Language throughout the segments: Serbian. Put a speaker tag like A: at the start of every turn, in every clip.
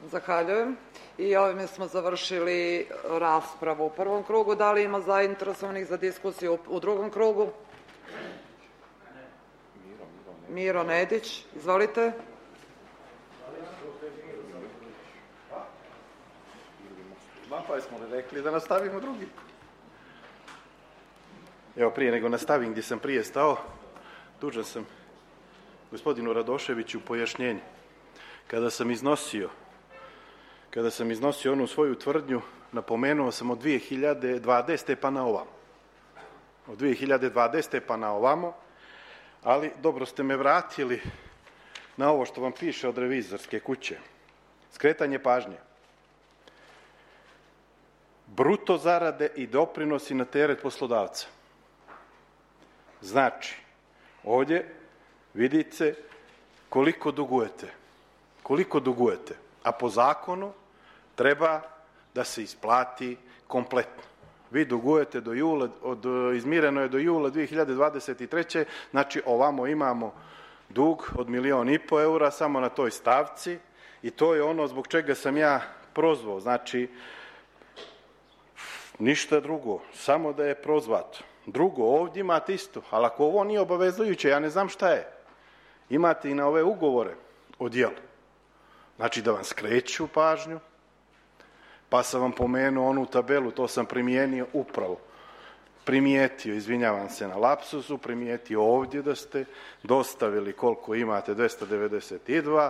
A: Zahvaljujem. I ovime smo završili raspravu u prvom krugu. Da li ima zainteresovanih za diskusiju u drugom krugu? Miro Nedić, izvolite.
B: Pa smo li rekli da nastavimo drugi? Evo, prije nego nastavim gdje sam prije stao, dužan sam gospodinu Radoševiću pojašnjenje. Kada sam iznosio onu svoju tvrdnju, napomenuo sam od 2020. pa na ovamo. Od 2020. pa na ovamo, ali dobro ste me vratili na ovo što vam piše od revizorske kuće. Skretanje pažnje. Bruto zarade i doprinosi na teret poslodavca. Znači, ovdje vidite koliko dugujete, a po zakonu treba da se isplati kompletno. Vi dugujete do jula, izmireno je do jula 2023. Znači, ovamo imamo dug od 1,5 miliona eura samo na toj stavci i to je ono zbog čega sam ja prozvao. Znači, ništa drugo, samo da je prozvato. Drugo, ovdje imate isto, ali ako ovo nije obavezujuće, ja ne znam šta je. Imate i na ove ugovore o djelu. Znači da vam skreću pažnju, pa sam vam pomenuo onu tabelu, to sam primijetio, izvinjavam se na lapsusu, primijetio ovdje da ste dostavili koliko imate, 292,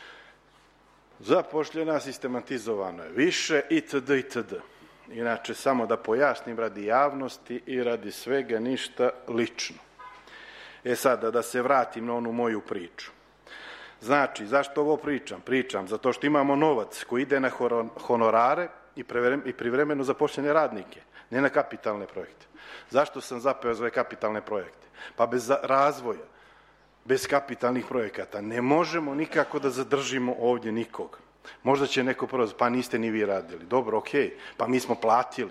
B: zapošljena, sistematizovano je više, itd. Inače, samo da pojasnim radi javnosti i radi svega, ništa lično. Sada da se vratim na onu moju priču. Znači, zašto ovo pričam? Pričam zato što imamo novac koji ide na honorare i privremeno zaposlene radnike, ne na kapitalne projekte. Zašto sam zapeo za ove kapitalne projekte? Pa bez razvoja, bez kapitalnih projekata ne možemo nikako da zadržimo ovdje nikoga. Možda će neko prozvati, pa niste ni vi radili. Dobro, okej, pa mi smo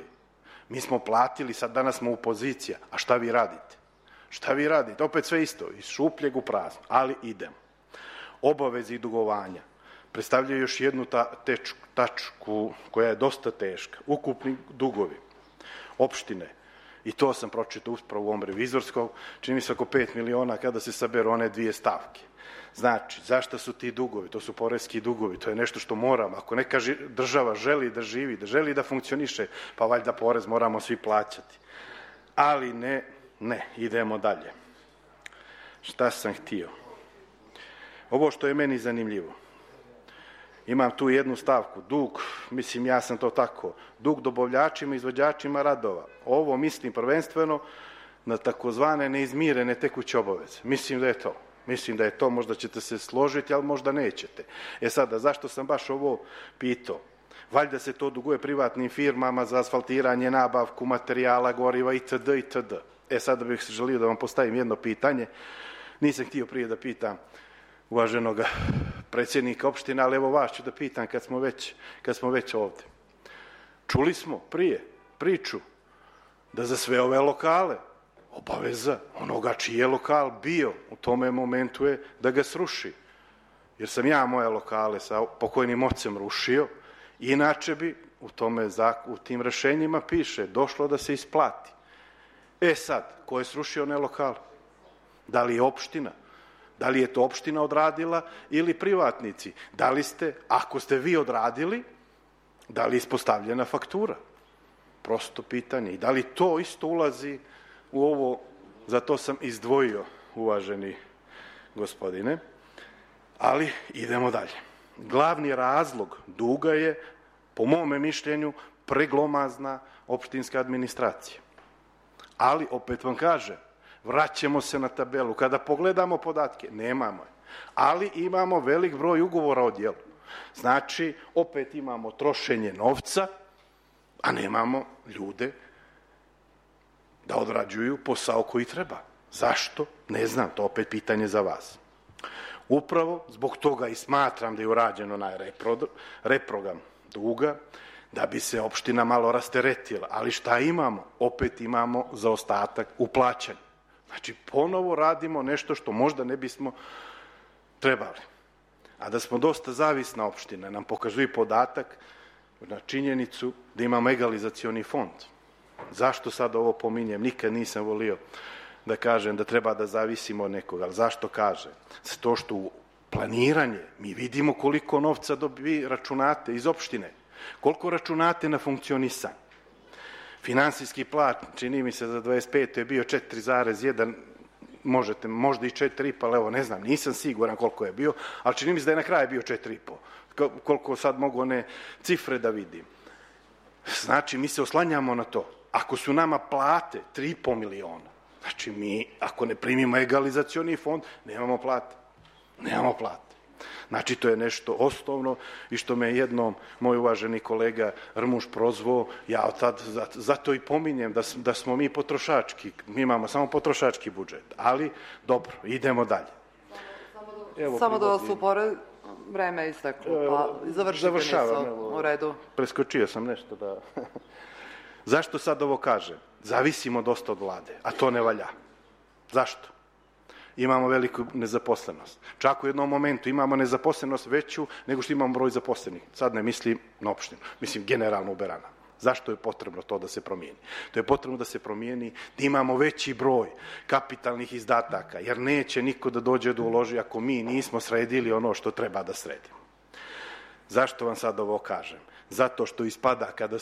B: platili, sad danas smo u poziciji, a šta vi radite? Šta vi radite? Opet sve isto, iz šupljeg u prazno, ali idemo. Obaveze i dugovanja predstavljaju još jednu tačku koja je dosta teška. Ukupni dugovi opštine, i to sam pročitao uspravo u ovom revizorskom, čini mi se oko 5 miliona kada se saberu one dvije stavke. Znači, zašto su ti dugovi? To su poreski dugovi, to je nešto što moramo. Ako neka država želi da živi, da želi da funkcioniše, pa valjda porez moramo svi plaćati. Ali ne, idemo dalje. Šta sam htio? Ovo što je meni zanimljivo. Imam tu jednu stavku, dug, mislim ja sam to tako, dug dobavljačima i izvođačima radova. Ovo mislim prvenstveno na takozvane neizmirene tekuće obaveze. Mislim da je to, možda ćete se složiti, ali možda nećete. Sada, zašto sam baš ovo pitao? Valjda se to duguje privatnim firmama za asfaltiranje, nabavku materijala, goriva, itd. Sada bih želio da vam postavim jedno pitanje. Nisam htio prije da pitam uvaženog predsjednika opštine, ali evo vas ću da pitam kad smo već ovdje. Čuli smo prije priču da za sve ove lokale obaveza onoga čiji je lokal bio u tome momentu je da ga sruši. Jer sam ja moje lokale sa pokojnim ocem rušio, inače bi u tim rešenjima piše došlo da se isplati. Sad, ko je srušio one lokale? Da li je opština? Da li je to opština odradila ili privatnici? Da li ste, ako ste vi odradili, da li je ispostavljena faktura? Prosto pitanje. I da li to isto ulazi u ovo, zato sam izdvojio, uvaženi gospodine, ali idemo dalje. Glavni razlog duga je, po mome mišljenju, preglomazna opštinska administracija. Ali, opet vam kažem, vraćamo se na tabelu. Kada pogledamo podatke, nemamo je. Ali imamo velik broj ugovora o djelu. Znači, opet imamo trošenje novca, a nemamo ljude da odrađuju posao koji treba. Zašto? Ne znam, to opet pitanje za vas. Upravo zbog toga i smatram da je urađen onaj reprogram duga, da bi se opština malo rasteretila. Ali šta imamo? Opet imamo zaostatak u plaćanju. Znači, ponovo radimo nešto što možda ne bismo trebali. A da smo dosta zavisna opština, nam pokazuje podatak na činjenicu da imamo egalizacioni fond. Zašto sad ovo pominjem? Nikad nisam volio da kažem da treba da zavisimo od nekoga. Ali zašto kažem? Zato što u planiranje mi vidimo koliko novca vi računate iz opštine, koliko računate na funkcionisanje. Finansijski plan, čini mi se za 25. je bio 4,1, možda i 4,5, ali evo ne znam, nisam siguran koliko je bio, ali čini mi se da je na kraju bio 4,5, koliko sad mogu one cifre da vidim. Znači, mi se oslanjamo na to. Ako su nama plate 3,5 miliona, znači mi, ako ne primimo egalizacioni fond, nemamo plate. Nemamo plate. Znači, to je nešto osnovno i što me jednom moj uvaženi kolega Rmuš prozvao, ja od tad zato i pominjem da smo mi potrošački, mi imamo samo potrošački budžet, ali dobro, idemo dalje.
A: Samo da vas upored, vreme je isteklo, pa završite misao u redu.
B: Preskočio sam nešto da... Zašto sad ovo kažem? Zavisimo dosta od vlade, a to ne valja. Zašto? Imamo veliku nezaposlenost. Čak u jednom momentu imamo nezaposlenost veću nego što imamo broj zaposlenih. Sad ne mislim na opštinu, mislim generalno u Berana. Zašto je potrebno to da se promijeni? To je potrebno da se promijeni da imamo veći broj kapitalnih izdataka, jer neće niko da dođe da uloži ako mi nismo sredili ono što treba da sredimo. Zašto vam sad ovo kažem? Zato što ispada kada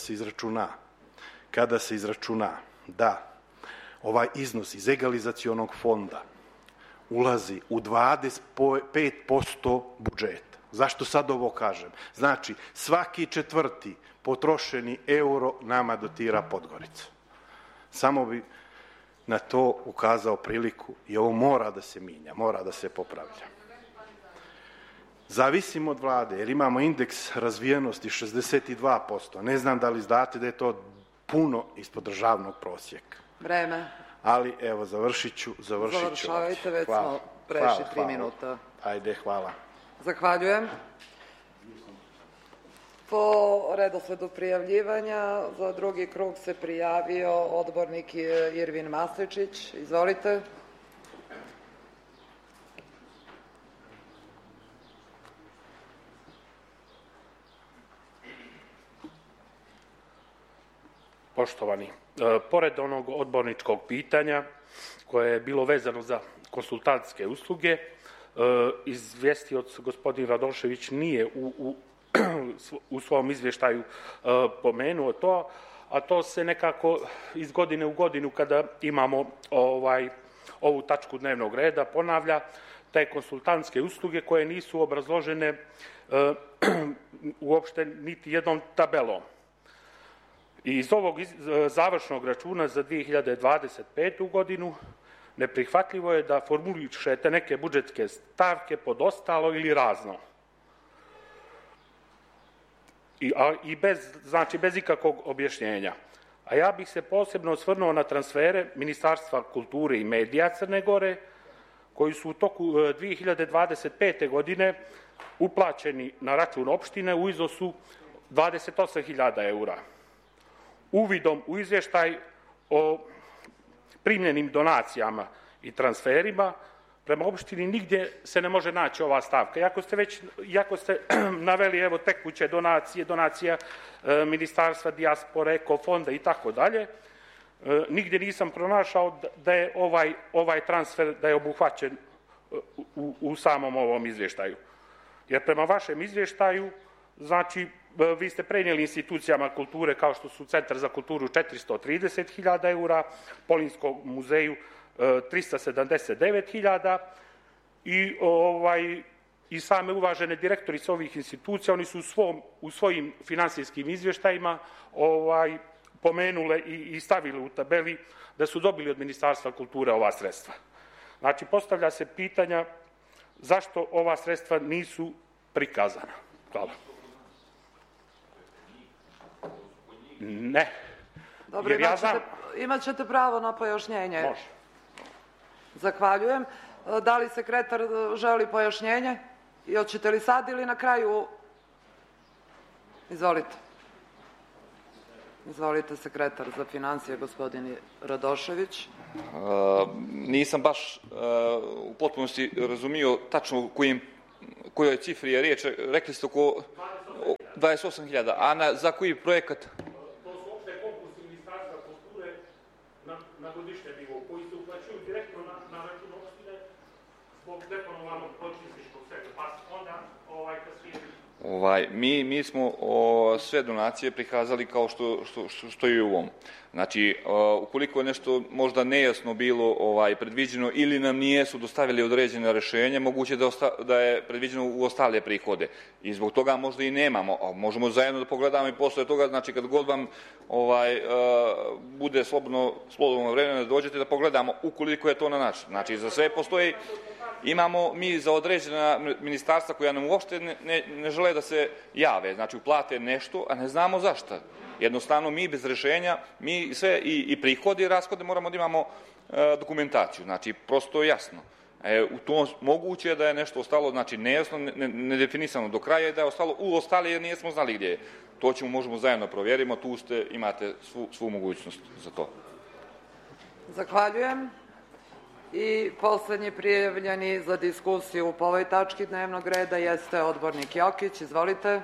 B: se izračuna da ovaj iznos iz egalizacionog fonda ulazi u 25% budžeta. Zašto sad ovo kažem? Znači, svaki 4. potrošeni euro nama dotira Podgorica. Samo bi na to ukazao priliku i ovo mora da se minja, mora da se popravlja. Zavisimo od vlade, jer imamo indeks razvijenosti 62%. Ne znam da li znate da je to puno ispod državnog prosjeka.
A: Vreme.
B: Ali, evo, završit ću.
A: Završavajte, već smo prešli 3 minuta.
B: Ajde, hvala.
A: Zahvaljujem. Po redosledu prijavljivanja za drugi krug se prijavio odbornik Irvin Masličić. Izvolite.
C: Poštovani, pored onog odborničkog pitanja koje je bilo vezano za konsultantske usluge, izvjestioc gospodin Radošević nije u svom izvještaju pomenuo to, a to se nekako iz godine u godinu kada imamo ovu tačku dnevnog reda ponavlja, te konsultantske usluge koje nisu obrazložene uopšte niti jednom tabelom. I iz ovog završnog računa za 2025. godinu neprihvatljivo je da formulišete neke budžetske stavke pod ostalo ili razno. Bez ikakvog objašnjenja. A ja bih se posebno osvrnuo na transfere Ministarstva kulture i medija Crne Gore, koji su u toku 2025. godine uplaćeni na račun opštine u iznosu 28.000 eura. Uvidom u izvještaj o primljenim donacijama i transferima prema opštini nigdje se ne može naći ova stavka. Iako ste naveli evo tekuće donacije, donacija Ministarstva dijaspore, Eko fonda i tako dalje, nigdje nisam pronašao da je ovaj transfer da je obuhvaćen u samom ovom izvještaju. Jer prema vašem izvještaju, znači, vi ste prenijeli institucijama kulture kao što su Centar za kulturu 430.000 eura, Polinskom muzeju 379.000 i same uvažene direktorice ovih institucija, oni su u svojim finansijskim izvještajima pomenule i stavili u tabeli da su dobili od Ministarstva kulture ova sredstva. Znači, postavlja se pitanja zašto ova sredstva nisu prikazana. Hvala. Ne.
A: Dobro, imat ćete pravo na pojašnjenje.
C: Može.
A: Zahvaljujem. Da li sekretar želi pojašnjenje? I hoćete li sad ili na kraju? Izvolite. Izvolite, sekretar za financije, gospodin Radošević.
D: Nisam baš u potpunosti razumio tačno kojim kojoj cifri je riječ, rekli ste oko 28.000, a za koji projekat?
C: To su opšte konkursi Ministarstva kulture na godišnjem nivou, koji se uplaćuju direktno na račun opštine zbog deponovanog počistničkog svega, pa onda
D: Mi smo sve donacije prikazali kao što je u ovom. Znači, ukoliko je nešto možda nejasno bilo predviđeno ili nam nijesu dostavili određene rešenje, moguće da je predviđeno u ostale prihode. I zbog toga možda i nemamo, a možemo zajedno da pogledamo i posle toga, znači kad god vam bude slobodno vreme da dođete da pogledamo ukoliko je to na način. Znači, za sve postoji. Imamo mi za određena ministarstva koja nam uopšte ne žele da se jave, znači uplate nešto, a ne znamo zašto. Jednostavno mi bez rešenja, mi sve i prihode i rashode moramo da imamo dokumentaciju, znači prosto jasno. U tom moguće da je nešto ostalo, znači nejasno, nedefinisano do kraja i da je ostalo u ostali jer nismo znali gdje je. To možemo zajedno provjerimo, tu imate svu mogućnost za to.
A: Zahvaljujem. I poslednji prijavljeni za diskusiju po ovoj tački dnevnog reda jeste odbornik Jokić. Izvolite.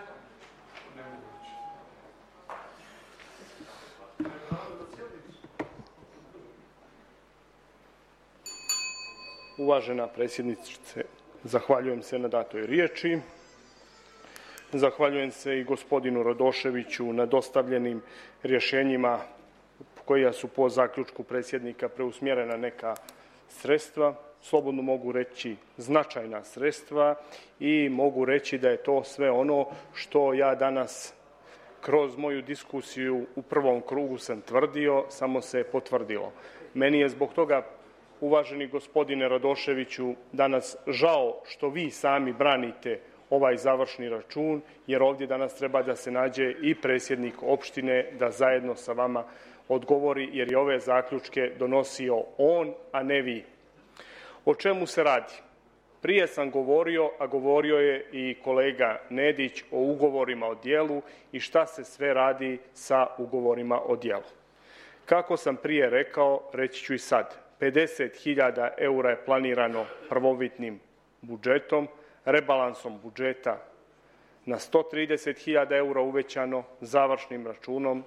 E: Uvažena predsjednice, zahvaljujem se na datoj riječi. Zahvaljujem se i gospodinu Radoševiću na dostavljenim rješenjima koja su po zaključku predsjednika preusmjerena neka sredstva, slobodno mogu reći značajna sredstva i mogu reći da je to sve ono što ja danas kroz moju diskusiju u prvom krugu sam tvrdio, samo se potvrdilo. Meni je zbog toga, uvaženi gospodine Radoševiću, danas žao što vi sami branite ovaj završni račun, jer ovdje danas treba da se nađe i predsjednik opštine da zajedno sa vama odgovori, jer je ove zaključke donosio on, a ne vi. O čemu se radi? Prije sam govorio, a govorio je i kolega Nedić o ugovorima o djelu i šta se sve radi sa ugovorima o djelu. Kako sam prije rekao, reći ću i sad. 50.000 eura je planirano prvobitnim budžetom, rebalansom budžeta na 130.000 eura uvećano, završnim računom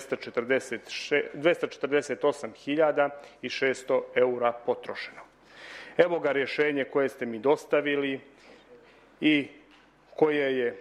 E: 248.600 eura potrošeno. Evo ga rješenje koje ste mi dostavili i koje je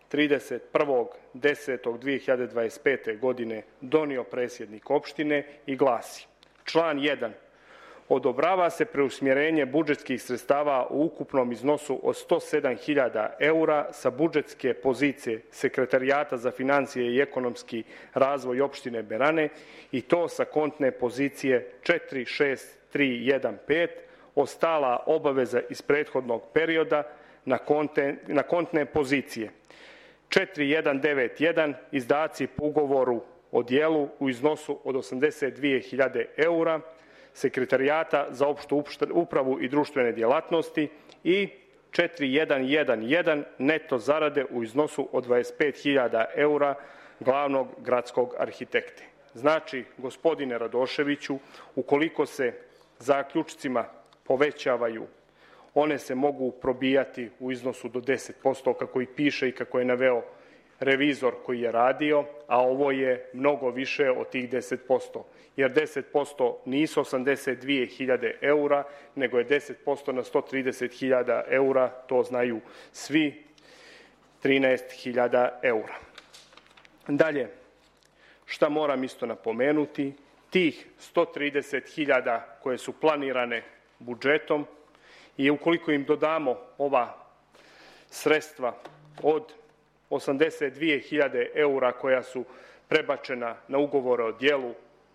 E: 31.10.2025. godine donio predsjednik opštine i glasi: član 1. Odobrava se preusmjerenje budžetskih sredstava u ukupnom iznosu od 107.000 eura sa budžetske pozicije Sekretarijata za financije i ekonomski razvoj opštine Berane i to sa kontne pozicije 46315, ostala obaveza iz prethodnog perioda na kontne pozicije 4191, izdaci po ugovoru o djelu u iznosu od 82.000 eura, Sekretarijata za opštu upravu i društvene djelatnosti i 4111 neto zarade u iznosu od 25.000 eura glavnog gradskog arhitekte. Znači, gospodine Radoševiću, ukoliko se zaključcima povećavaju, one se mogu probijati u iznosu do 10%, kako i piše i kako je naveo revizor koji je radio, a ovo je mnogo više od tih 10%, jer 10% nisu 82.000 eura, nego je 10% na 130.000 eura, to znaju svi, 13.000 eura. Dalje, šta moram isto napomenuti, tih 130.000 koje su planirane budžetom i ukoliko im dodamo ova sredstva od 82.000 eura koja su prebačena na ugovore o djelu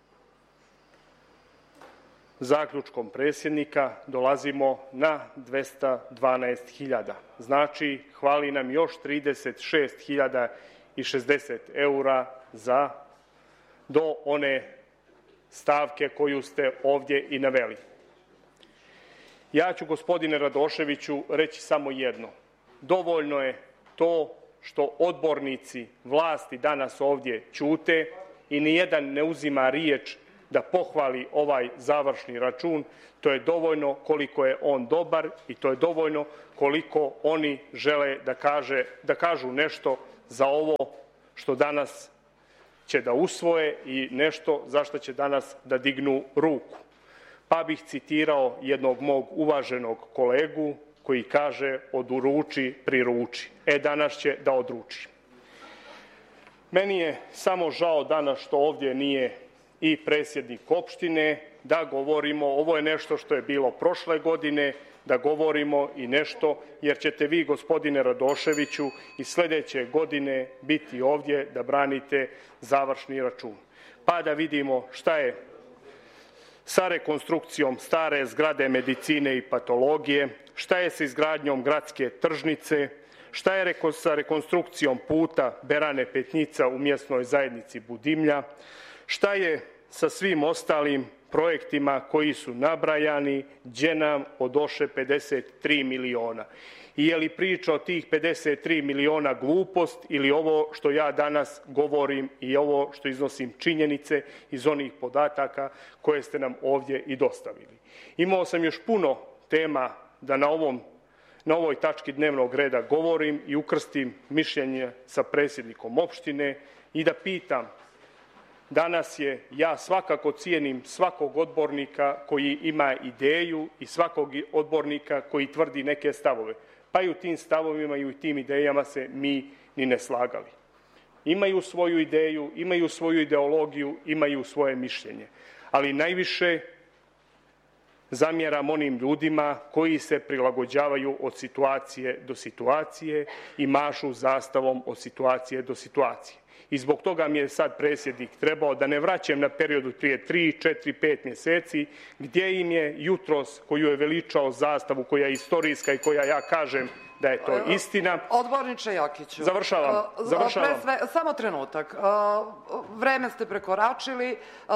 E: zaključkom predsjednika, dolazimo na 212.000. Znači, hvali nam još 36.060 eura do one stavke koju ste ovdje i naveli. Ja ću, gospodine Radoševiću, reći samo jedno. Dovoljno je to što odbornici vlasti danas ovdje ćute i nijedan ne uzima riječ da pohvali ovaj završni račun. To je dovoljno koliko je on dobar i to je dovoljno koliko oni žele da kažu nešto za ovo što danas će da usvoje i nešto za što će danas da dignu ruku. Pa bih citirao jednog mog uvaženog kolegu koji kaže od uruči priruči. Danas će da odruči. Meni je samo žao danas što ovdje nije i predsjednik opštine, da govorimo, ovo je nešto što je bilo prošle godine, da govorimo i nešto, jer ćete vi, gospodine Radoševiću, i sljedeće godine biti ovdje da branite završni račun. Pa da vidimo šta je sa rekonstrukcijom stare zgrade medicine i patologije, šta je sa izgradnjom gradske tržnice, šta je sa rekonstrukcijom puta Berane Petnjica u mjesnoj zajednici Budimlja, šta je sa svim ostalim projektima koji su nabrajani, gdje nam odoše 53 miliona. I je li priča o tih 53 miliona glupost ili ovo što ja danas govorim i ovo što iznosim činjenice iz onih podataka koje ste nam ovdje i dostavili. Imao sam još puno tema da na ovoj tački dnevnog reda govorim i ukrstim mišljenje sa predsjednikom opštine i da pitam. Danas ja svakako cijenim svakog odbornika koji ima ideju i svakog odbornika koji tvrdi neke stavove. Pa i u tim stavovima i u tim idejama se mi ni ne slagali. Imaju svoju ideju, imaju svoju ideologiju, imaju svoje mišljenje. Ali najviše zamjeram onim ljudima koji se prilagođavaju od situacije do situacije i mašu zastavom od situacije do situacije. I zbog toga mi je sad predsjednik trebao da ne vraćam na periodu prije 3, 4, 5 mjeseci, gdje im je jutros koju je veličao zastavu, koja je istorijska i koja ja kažem da je to istina.
A: Odborniče Jokiću.
E: Završavam.
A: Samo trenutak. Vreme ste prekoračili.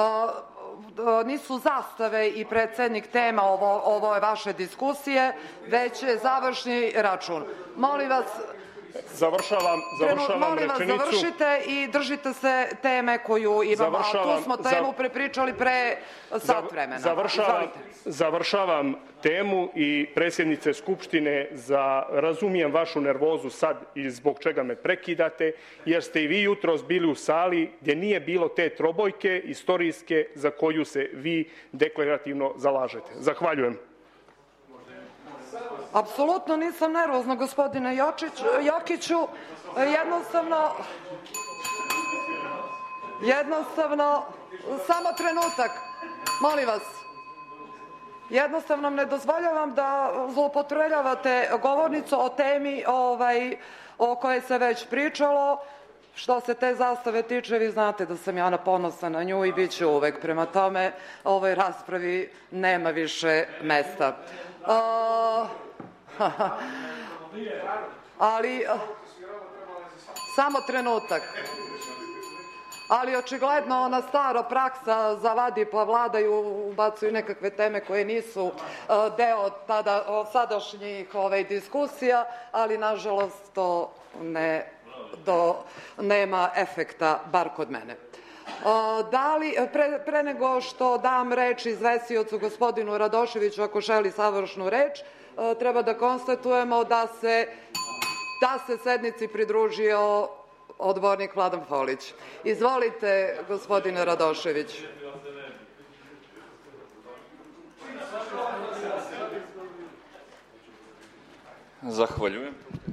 A: Nisu zastave i predsjednik tema ovo je vaše diskusije, već je završni račun. Molim vas...
E: Završavam rečenicu.
A: Završite i držite se teme koju imamo. Tu smo temu prepričali pre sat vremena.
E: Završavam temu i predsjednice Skupštine, razumijem vašu nervozu sad i zbog čega me prekidate, jer ste i vi jutros bili u sali gdje nije bilo te trobojke istorijske za koju se vi deklarativno zalažete. Zahvaljujem.
A: Apsolutno nisam nervozna, gospodine Jokiću. Jednostavno, samo trenutak, molim vas. Jednostavno ne dozvoljavam da zloupotrebljavate govornicu o temi o kojoj se već pričalo. Što se te zastave tiče, vi znate da sam ja ponosna na nju i bit ću uvek. Prema tome, ovoj raspravi nema više mesta. Ali, samo trenutak. Ali očigledno ona stara praksa zavadi pa vladaju, ubacuju nekakve teme koje nisu deo sadašnjih diskusija, ali nažalost to nema efekta, bar kod mene. Pre nego što dam reč izvestiocu gospodinu Radoševiću ako želi završnu reč, treba da konstatujemo da se sednici pridružio odbornik Vladan Folić. Izvolite, gospodine Radošević.
D: Zahvaljujem.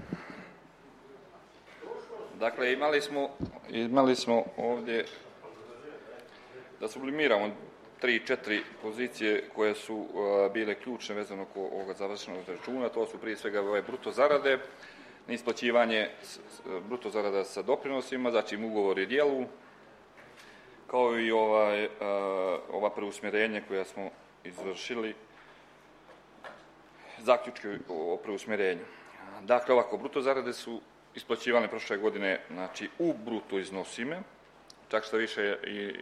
D: Dakle, imali smo ovdje da sublimiramo 3-4 pozicije koje su bile ključne vezano oko ovoga završenog računa. To su prije svega bruto zarade, neisplaćivanje bruto zarada sa doprinosima, zatim ugovori djelu, kao i ova preusmjerenje koja smo izvršili, zaključke o preusmjerenju. Dakle, ovako, bruto zarade su isplaćivane prošle godine, znači, u bruto iznosime, čak što više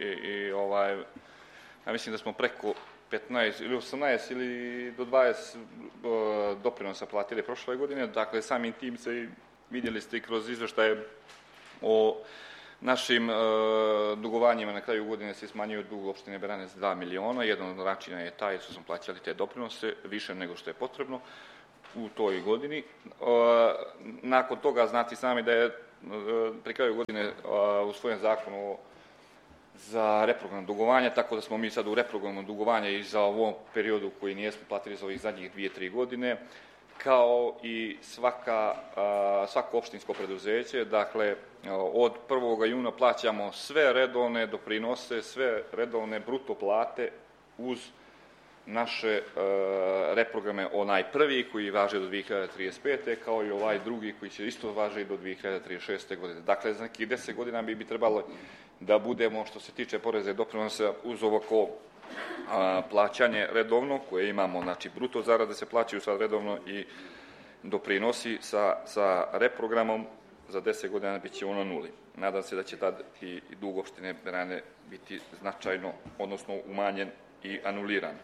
D: ja mislim da smo preko 15 ili 18 ili do 20 doprinosa platili prošle godine, dakle samim tim se vidjeli ste i kroz izveštaje o našim dugovanjima na kraju godine se smanjuje dug opštine Beranec 2 miliona. Jedan od načina je taj što smo plaćali te doprinose više nego što je potrebno u toj godini. Nakon toga znati sami da je pri kraju godine usvojen zakon za reprogram dugovanja, tako da smo mi sad u reprogramu dugovanja i za ovom periodu koji nijesmo platili za ovih zadnjih 2-3 godine, kao i svako opštinsko preduzeće. Dakle, od 1. juna plaćamo sve redovne doprinose, sve redovne bruto plate uz naše reprograme, onaj prvi koji važe do 2035. kao i ovaj drugi koji će isto važi do 2036. godine. Dakle, za nekih 10 godina bi trebalo da budemo, što se tiče poreza i doprinosa, uz ovako plaćanje redovno koje imamo, znači bruto zarade se plaćaju sad redovno i doprinosi sa reprogramom, za 10 godina bit će ono nuli. Nadam se da će tad i dug opštine Berane biti značajno, odnosno umanjen i anuliran.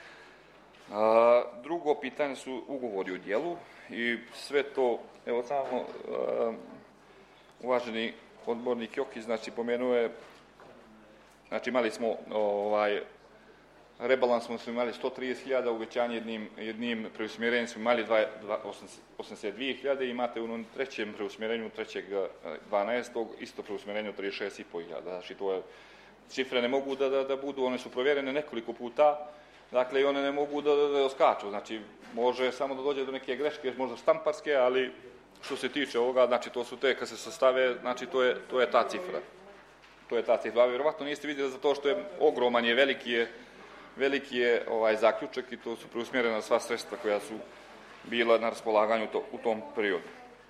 D: Drugo pitanje su ugovori o djelu i sve to, evo samo uvaženi odbornik Jokić, znači pomenuo je, znači imali smo rebalans smo imali 130.000, uvećanje jednim preusmjerenjem smo imali 82.000, imate u trećem preusmjerenju 3.12. isto preusmjerenje od 36.500. Znači to je, cifre ne mogu da budu, one su provjerene nekoliko puta, dakle i one ne mogu da skaču, znači može samo da dođe do neke greške, možda štamparske, ali što se tiče ovoga, znači to su te, kad se sastave, znači to je ta cifra. To je ta cifra. Vjerovatno niste vidjeli za to što je ogroman je, veliki je zaključak i to su preusmjerena sva sredstva koja su bila na raspolaganju u tom periodu.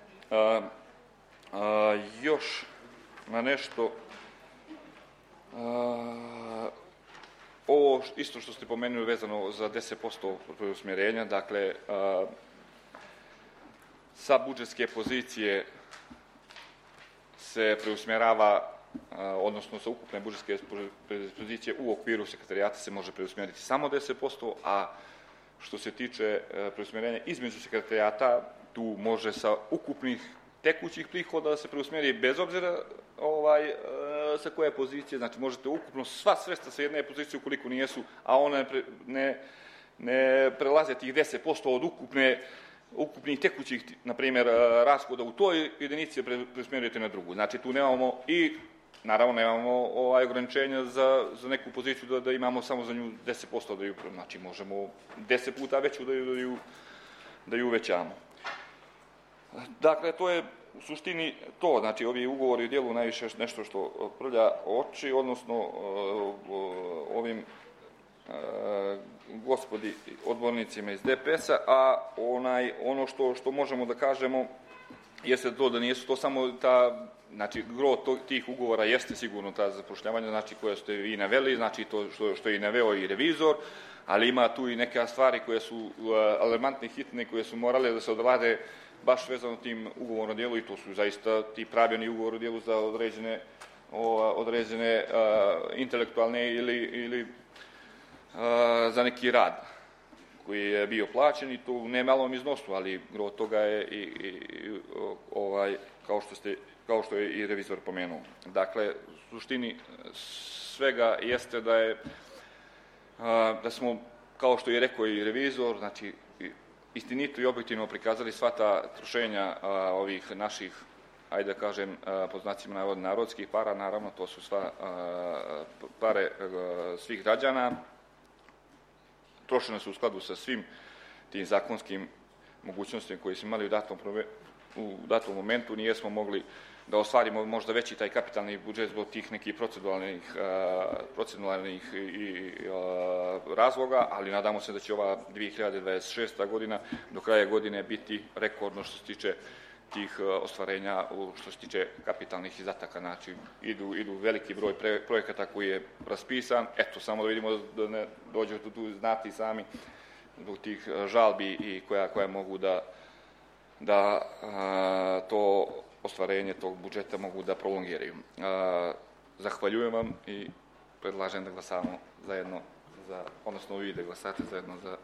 D: Još na nešto, ovo isto što ste pomenuli vezano za 10% preusmjerenja, dakle, sa budžetske pozicije se preusmjerava, odnosno sa ukupne budžetske pozicije u okviru sekretarijata se može preusmjeriti samo 10%, a što se tiče preusmjerenja između sekretarijata, tu može sa ukupnih tekućih prihoda da se preusmjeri bez obzira sa koje pozicije, znači možete ukupno sva sredstva sa jedne pozicije ukoliko nijesu, a one ne prelaze tih 10% od ukupnih tekućih, na primjer, rashoda u toj jedinici preusmjerujete na drugu. Znači tu nemamo i naravno nemamo ograničenja za neku poziciju da imamo samo za nju 10% da ju, znači možemo 10 puta veću da ju uvećamo. Dakle, to je u suštini to, znači ovi ugovori o djelu najviše nešto što prlja oči, odnosno ovim gospodi odbornicima iz DPS-a, a ono što možemo da kažemo jeste to da nijesu to samo ta, znači gro tih ugovora jeste sigurno ta zapošljavanja, znači koje ste vi naveli, znači to što je i naveo i revizor, ali ima tu i neke stvari koje su alarmantne, hitne, koje su morale da se odrade baš vezano tim ugovorom o djelu i to su zaista ti pravilni ugovor o djelu za određene intelektualne ili za neki rad koji je bio plaćen i to u nemalom iznosu, ali gro toga je kao što je i revizor pomenuo. Dakle, u suštini svega jeste da smo, kao što je rekao i revizor, znači istinito i objektivno prikazali sva ta trošenja ovih naših, ajde da kažem, pod znacima navoda narodskih para, naravno to su sva pare svih građana, trošene su u skladu sa svim tim zakonskim mogućnostima koje smo imali u datom momentu, nijesmo mogli da ostvarimo možda veći taj kapitalni budžet zbog tih nekih proceduralnih razloga, ali nadamo se da će ova 2026. godina do kraja godine biti rekordno što se tiče tih ostvarenja, što se tiče kapitalnih izdataka, znači idu veliki broj projekata koji je raspisan, eto samo da vidimo da ne dođe tu znati sami zbog tih žalbi i koja mogu da to ostvarenje tog budžeta mogu da prolongiraju. Zahvaljujem vam i predlažem da glasamo zajedno odnosno vi da glasate zajedno za...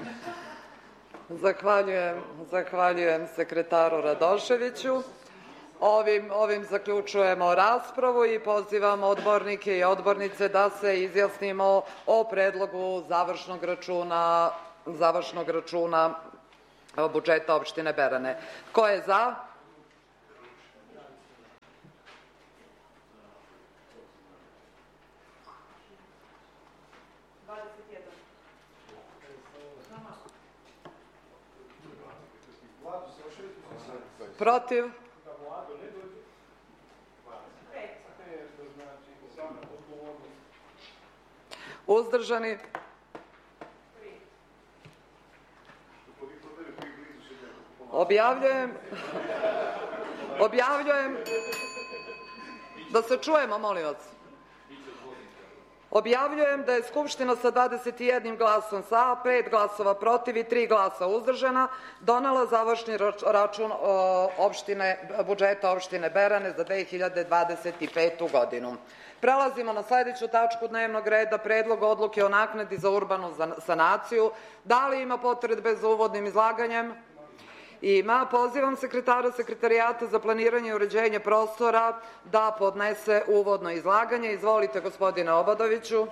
A: Zahvaljujem sekretaru Radoševiću. Ovim zaključujemo raspravu i pozivam odbornike i odbornice da se izjasnimo o predlogu završnog računa budžeta opštine Berane. Ko je za? Protiv? Uzdržani? Objavljujem da se čujemo, molim vas. Objavljujem da je Skupština sa 21 glasom za, 5 glasova protiv i 3 glasa uzdržana donela završni račun budžeta opštine Berane za 2025. godinu. Prelazimo na sledeću tačku dnevnog reda, Predlog odluke o naknadi za urbanu sanaciju. Da li ima potrebe za uvodnim izlaganjem? Ima. Pozivam sekretara Sekretarijata za planiranje i uređenje prostora da podnese uvodno izlaganje. Izvolite, gospodine Obadoviću.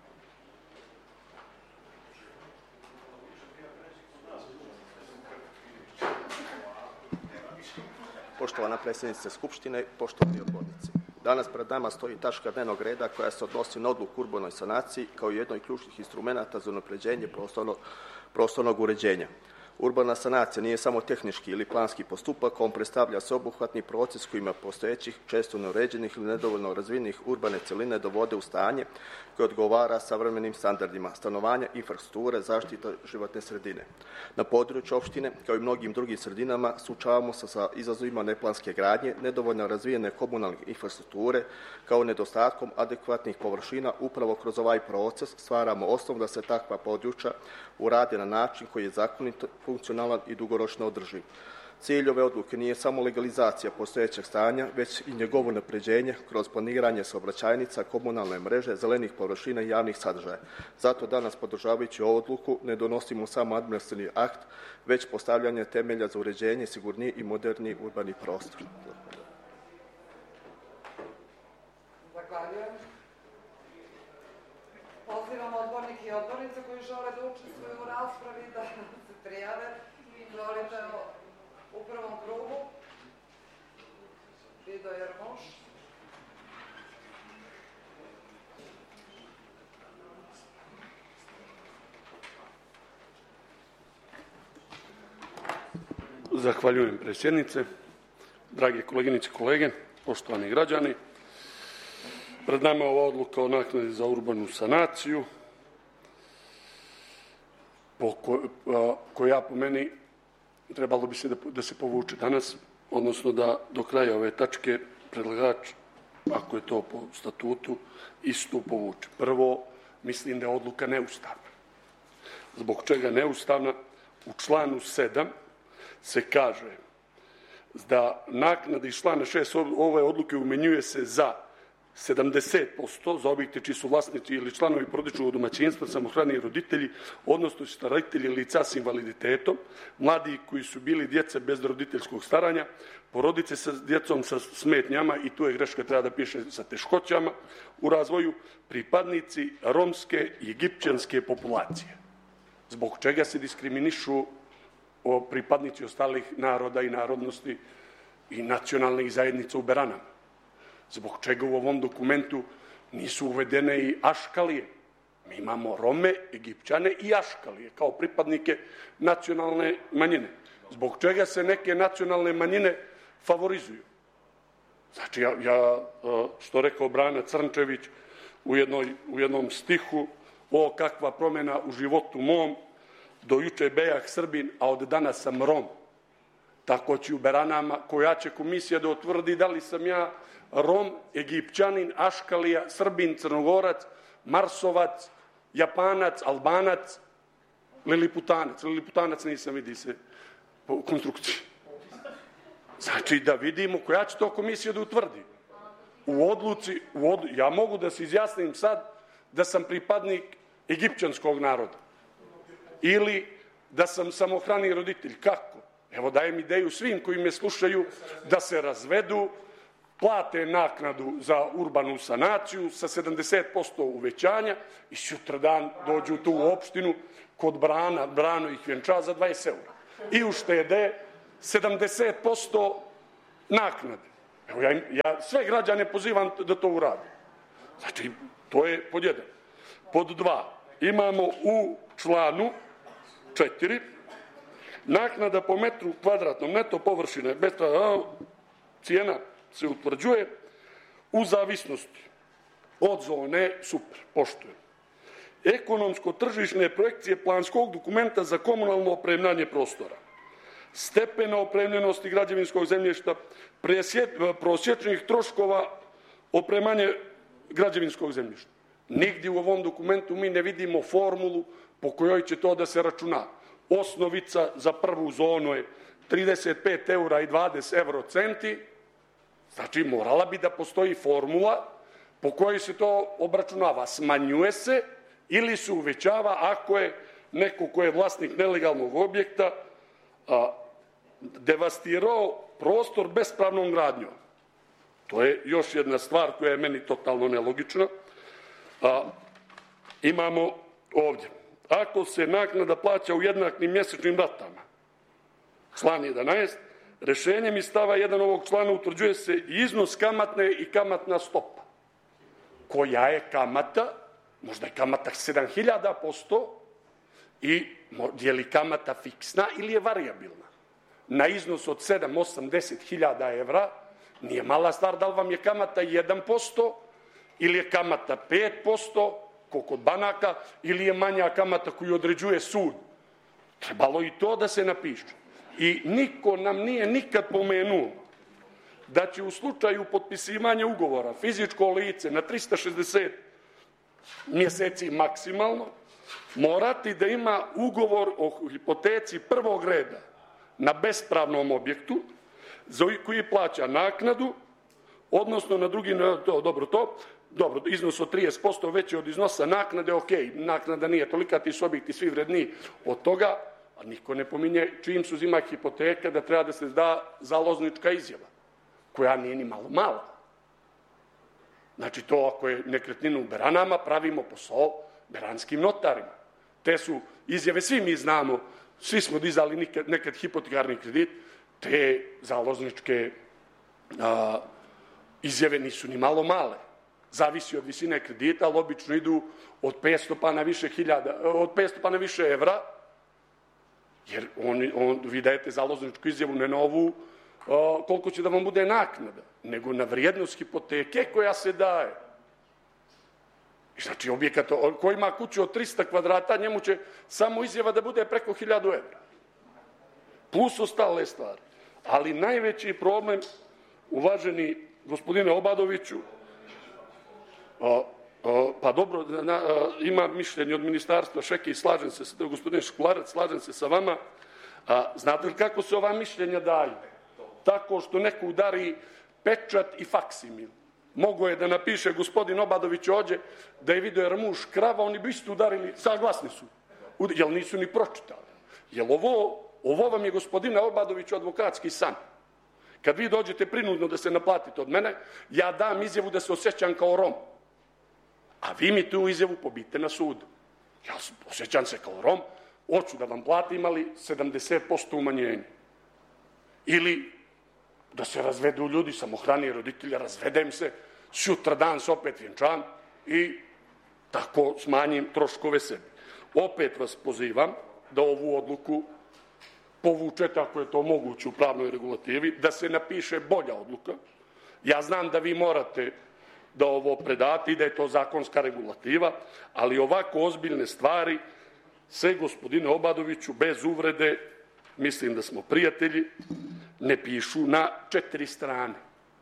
F: Poštovana predsjednice Skupštine, poštovani odbornici. Danas pred nama stoji tačka dnevnog reda koja se odnosi na odluku o urbanoj sanaciji kao jedno od ključnih instrumenata za unapređenje prostornog uređenja. Urbana sanacija nije samo tehnički ili planski postupak, on predstavlja sveobuhvatni proces kojima postojećih, često neuređenih ili nedovoljno razvijenih urbane cjeline dovode u stanje koje odgovara savremenim standardima stanovanja, infrastrukture, zaštite životne sredine. Na području opštine, kao i mnogim drugim sredinama, suočavamo se sa izazovima neplanske gradnje, nedovoljno razvijene komunalne infrastrukture, kao nedostatkom adekvatnih površina. Upravo kroz ovaj proces stvaramo osnov da se takva područja urade na način koji je zakonito, funkcionalan i dugoročno održiv. Cilj ove odluke nije samo legalizacija postojećeg stanja, već i njegovo unapređenje kroz planiranje saobraćajnica, komunalne mreže, zelenih površina i javnih sadržaja. Zato danas, podržavajući ovu odluku, ne donosimo samo administrativni akt, već postavljanje temelja za uređenje, sigurniji i moderni urbani prostor.
A: Zahvaljujem. Pozivam odbornike i odbornice koji žele da učestvuju u raspravi da se prijave. Izvolite u prvom krugu. Vido Jermuš.
G: Zahvaljujem predsjednice, drage koleginice i kolege, poštovani građani. Pred nama je ova odluka o naknadi za urbanu sanaciju, koja po meni trebalo bi se da se povuče danas, odnosno da do kraja ove tačke predlagač, ako je to po statutu, istu povuče. Prvo, mislim da je odluka neustavna. Zbog čega neustavna? U članu 7 se kaže da naknada iz člana 6 ove odluke umenjuje se za 70% za objekte čiji su vlasnici ili članovi porodičnog domaćinstva, samohrani roditelji, odnosno staratelji lica s invaliditetom, mladi koji su bili djece bez roditeljskog staranja, porodice sa djecom sa smetnjama, i tu je greška, treba da piše sa teškoćama u razvoju, pripadnici romske i egipćanske populacije. Zbog čega se diskriminišu pripadnici ostalih naroda i narodnosti i nacionalnih zajednica u Beranama? Zbog čega u ovom dokumentu nisu uvedene i Aškalije? Mi imamo Rome, Egipćane i Aškalije kao pripadnike nacionalne manjine. Zbog čega se neke nacionalne manjine favorizuju? Znači, što rekao Brana Crnčević u jednom stihu, o kakva promjena u životu mom, do juče bejah Srbin, a od danas sam Rom. Tako će u Beranama, koja će komisija da utvrdi da li sam ja Rom, Egipćanin, Aškalija, Srbin, Crnogorac, Marsovac, Japanac, Albanac, Liliputanac. Liliputanac nisam, vidi se po konstrukciji. Znači, da vidimo koja će to komisija da utvrdi. U odluci, ja mogu da se izjasnim sad da sam pripadnik egipćanskog naroda ili da sam samohrani roditelj. Kako? Evo dajem ideju svim koji me slušaju da se razvedu, plate naknadu za urbanu sanaciju sa 70% uvećanja i sutradan dođu tu u opštinu kod Brano ih vjenča za 20 eura. I uštede 70% naknade. Evo ja sve građane pozivam da to urade. Znači, to je pod 1. Pod 2, imamo u članu 4 naknada po metru kvadratnom neto površine, cijena se utvrđuje u zavisnosti od zone, super, poštujem. Ekonomsko-tržišne projekcije planskog dokumenta za komunalno opremljanje prostora, stepena opremljenosti građevinskog zemljišta, prosječnih troškova opremanje građevinskog zemljišta. Nigdje u ovom dokumentu mi ne vidimo formulu po kojoj će to da se računa. Osnovica za prvu zonu je 35 eura i 20 eurocenti, znači morala bi da postoji formula po kojoj se to obračunava. Smanjuje se ili se uvećava ako je neko ko je vlasnik nelegalnog objekta devastirao prostor bespravnom gradnjom. To je još jedna stvar koja je meni totalno nelogična. Imamo ovdje. Ako se naknada plaća u jednakim mjesečnim ratama, član 11, rešenjem iz stava 1 ovog člana utvrđuje se iznos kamatne i kamatna stopa. Koja je kamata? Možda je kamata 7000% i je li kamata fiksna ili je varijabilna? Na iznos od 7, 8, 10.000 evra nije mala stvar da li vam je kamata 1% ili je kamata 5%, ko kod banaka, ili je manja kamata koju određuje sud. Trebalo i to da se napiše. I niko nam nije nikad pomenuo da će u slučaju potpisivanja ugovora fizičko lice na 360 mjeseci maksimalno morati da ima ugovor o hipoteci prvog reda na bespravnom objektu za koji plaća naknadu, odnosno na drugi, dobro, iznos od 30% veći od iznosa naknade, ok, naknada nije tolika, ti su objekti svi vredniji od toga, a niko ne pominje čim se uzima hipoteka da treba da se da založnička izjava, koja nije ni malo mala. Znači to ako je nekretnina u Beranama, pravimo posao beranskim notarima. Te su izjave, svi mi znamo, svi smo dizali nekad hipotekarni kredit, te založničke izjave nisu ni malo male. Zavisi od visine kredita, ali obično idu od 500 pa na više evra, jer vi dajete založničku izjavu ne na ovu koliko će da vam bude naknada, nego na vrijednost hipoteke koja se daje. Znači, objekat koji ima kuću od 300 kvadrata, njemu će samo izjava da bude preko 1000 evra. Plus ostale stvari. Ali najveći problem, uvaženi gospodine Obadoviću, pa dobro, ima mišljenje od ministarstva Šeke i slažem se, gospodine Školarac, slažem se sa vama. Znate li kako se ova mišljenja daju? Tako što neko udari pečat i faksimil. Mogo je da napiše gospodin Obadović ođe da je video Ramuš krava, oni bi isto udarili, saglasni su, jer nisu ni pročitali. Jer ovo vam je gospodine Obadoviću advokatski san. Kad vi dođete prinudno da se naplatite od mene, ja dam izjavu da se osjećam kao Rom. A vi mi tu izjavu pobite na sudu. Ja osjećam se kao Rom, hoću da vam platim, ali 70% umanjenje. Ili da se razvedu ljudi, samohrani roditelja, razvedem se, sutra dan se opet vjenčam i tako smanjim troškove sebi. Opet vas pozivam da ovu odluku povučete, ako je to moguće u pravnoj regulativi, da se napiše bolja odluka. Ja znam da vi morate da ovo predate i da je to zakonska regulativa, ali ovako ozbiljne stvari se, gospodine Obadoviću, bez uvrede, mislim da smo prijatelji, ne pišu na 4 strane.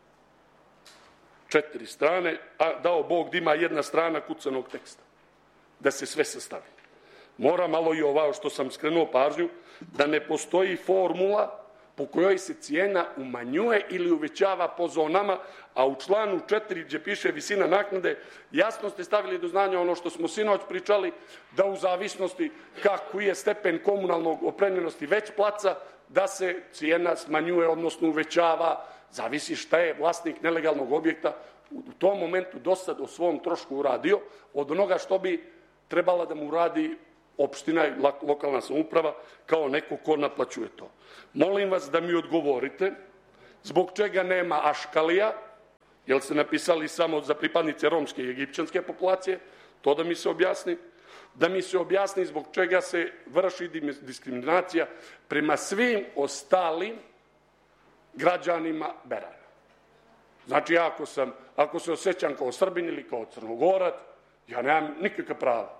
G: 4 strane, a dao Bog da ima jedna strana kucanog teksta, da se sve sastavi. Mora malo i ovo što sam skrenuo pažnju, da ne postoji formula po kojoj se cijena umanjuje ili uvećava po zonama, a u članu 4 gdje piše visina naknade, jasno ste stavili do znanja ono što smo sinoć pričali, da u zavisnosti kako je stepen komunalnog opremljenosti već placa, da se cijena smanjuje, odnosno uvećava, zavisi šta je vlasnik nelegalnog objekta u tom momentu do sad o svom trošku uradio, od onoga što bi trebala da mu radi opština i lokalna samouprava kao neko ko naplaćuje to. Molim vas da mi odgovorite zbog čega nema Aškalija, jer ste napisali samo za pripadnice romske i egipćanske populacije, to da mi se objasni. Da mi se objasni zbog čega se vrši diskriminacija prema svim ostalim građanima Berana. Znači, ako se osjećam kao Srbin ili kao Crnogorac, ja nemam nikakva prava.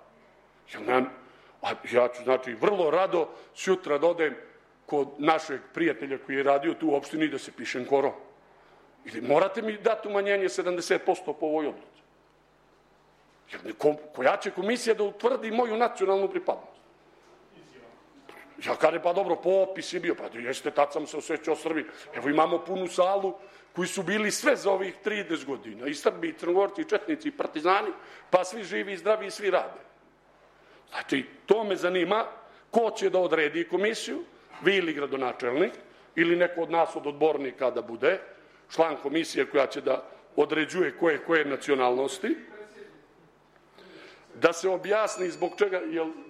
G: Ja ću, znači, vrlo rado sutra da odem kod našeg prijatelja koji je radio tu u opštini da se pišem ko Rom. Ili morate mi dati umanjenje 70% po ovoj odluci. Koja će komisija da utvrdi moju nacionalnu pripadnost? Ja kažem, pa dobro, popis je bio, pa jeste, tad sam se osjećao Srbi. Evo imamo punu salu koji su bili sve za ovih 30 godina. I Srbi, i Crnogorci, i Četnici, i Partizani, pa svi živi i zdravi i svi rade. Znači, to me zanima, ko će da odredi komisiju, vi ili gradonačelnik, ili neko od nas od odbornika da bude, član komisije koja će da određuje koje nacionalnosti, da se objasni zbog čega,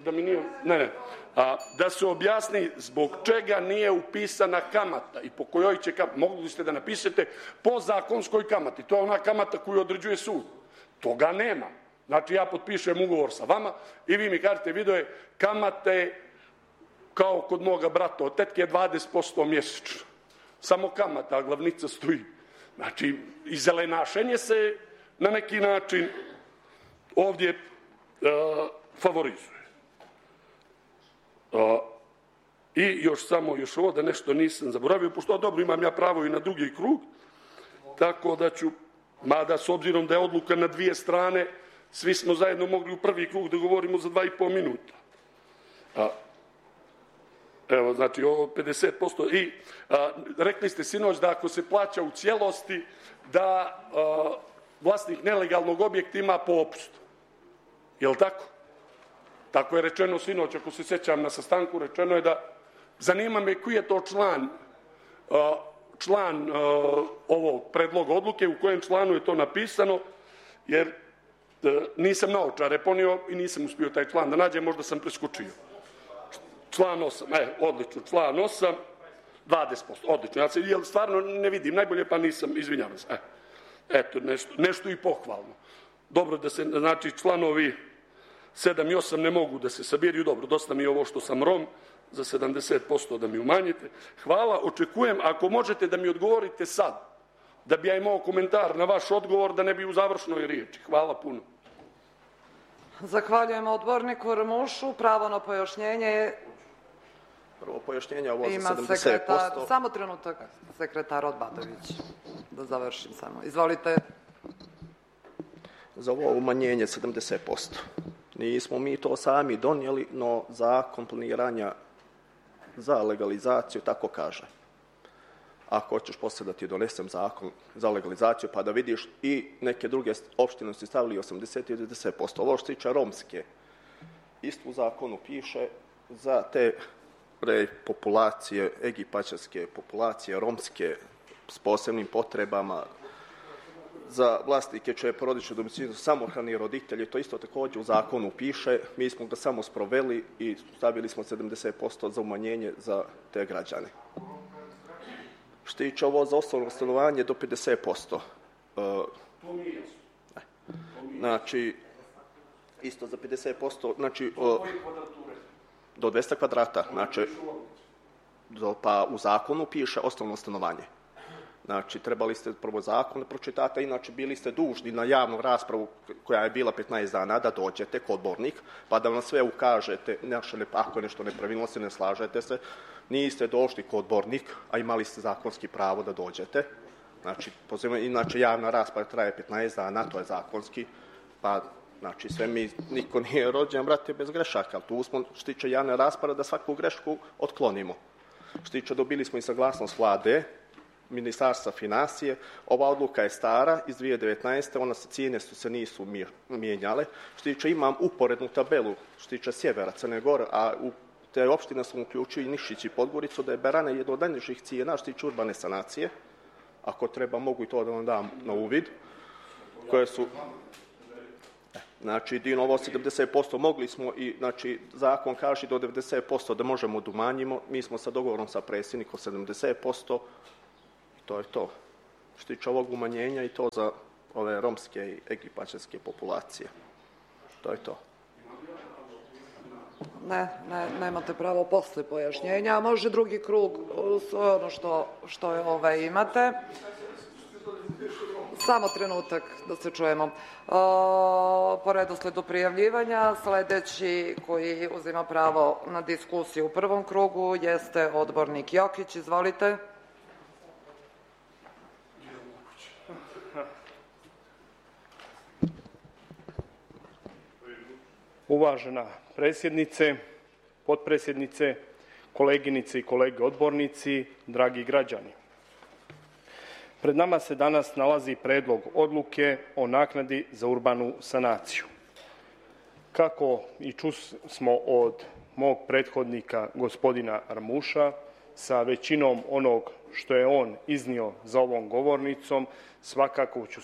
G: da se objasni zbog čega nije upisana kamata i po kojoj će kamata, mogli ste da napišete po zakonskoj kamati, to je ona kamata koju određuje sud, toga nema. Znači, ja potpišem ugovor sa vama i vi mi kažete, vidio je, kamate kao kod moga brata od tetke 20% mjesečno. Samo kamata, a glavnica stoji. Znači, izelenašenje se na neki način ovdje favorizuje. I još ovo da nešto nisam zaboravio, pošto dobro imam ja pravo i na drugi krug, tako da ću, mada s obzirom da je odluka na dvije strane, svi smo zajedno mogli u prvi krug da govorimo za 2,5 minuta. Evo, znači, ovo 50%. I rekli ste sinoć da ako se plaća u cijelosti, da vlasnik nelegalnog objekta ima popust. Je li tako? Tako je rečeno sinoć, ako se sjećam na sastanku, rečeno je da zanima me koji je to član ovog predloga odluke, u kojem članu je to napisano, jer nisam naočare ponio i nisam uspio taj član da nađem, možda sam preskočio. Član 8, odlično, član 8, 20%, odlično. Ja se stvarno ne vidim najbolje, pa nisam, izvinjavam se. Eto, nešto i pohvalno. Dobro da se, znači, članovi 7 i 8 ne mogu da se sabiraju, dobro, dosta mi je ovo što sam Rom, za 70% da mi umanjite. Hvala, očekujem, ako možete da mi odgovorite sad, da bi ja imao komentar na vaš odgovor, da ne bi u završnoj riječi. Hvala puno.
A: Zahvaljujemo odborniku Ramušu. Pravo na pojašnjenje.
F: Prvo pojašnjenje, ovo za
A: 70%. Samo trenutak, sekretar Odbadović. Da završim samo. Izvolite.
F: Za ovo umanjenje 70%. Nismo mi to sami donijeli, no zakon planiranja za legalizaciju tako kaže. Ako hoćeš poslije da ti donesem zakon za legalizaciju, pa da vidiš i neke druge opštine su stavili 80 i 90%. Ovo što se tiče romske, isto u zakonu piše za te populacije, egipaćanske populacije, romske, s posebnim potrebama, za vlasnike čije porodične domicilne samohrani roditelji, to isto također u zakonu piše, mi smo ga samo sproveli i stavili smo 70% za umanjenje za te građane. Što tiče ovo za osnovno stanovanje do 50%. Znači, isto za 50%, znači, do 200 kvadrata, znači, pa u zakonu piše osnovno stanovanje. Znači, trebali ste prvo zakon pročitati, inače bili ste dužni na javnu raspravu koja je bila 15 dana da dođete kod odbornik, pa da vam sve ukažete, ako je nešto nepravilnosti, ne slažete se, niste došli kod odbornik, a imali ste zakonski pravo da dođete. Znači, inače javna rasprava traje 15 dana, to je zakonski, pa znači sve niko nije rođen, brate, bez grešaka. Tu smo, što tiče javne rasprave, da svaku grešku otklonimo. Što tiče, dobili smo i saglasnost vlade, Ministarstva financije. Ova odluka je stara iz 2019. Cijene se nisu mijenjale. Što tiče, imam uporednu tabelu što tiče sjevera Crne Gore, a u te opštine sam uključio i Nišić i Podgoricu, da je Berane jedno od najnižih cijena što tiče urbane sanacije. Ako treba, mogu i to da vam dam na uvid. Koje su... Znači, Dinovo 70%, mogli smo i, znači, zakon kaže do 90% da možemo da umanjimo. Mi smo sa dogovorom sa predsjednikom 70%. To je to. Što tiče ovog umanjenja i to za ove romske i egipačanske populacije. To je to.
A: Ne, nemate pravo posle pojašnjenja, a može drugi krug, ono što imate. Samo trenutak da se čujemo. Po redosledu prijavljivanja, sledeći koji uzima pravo na diskusiju u prvom krugu jeste odbornik Jokić. Izvolite.
E: Uvažena predsjednice, potpredsjednice, koleginice i kolege odbornici, dragi građani. Pred nama se danas nalazi predlog odluke o naknadi za urbanu sanaciju. Kako i čusmo od mog prethodnika gospodina Armuša, sa većinom onog što je on iznio za ovom govornicom, svakako ću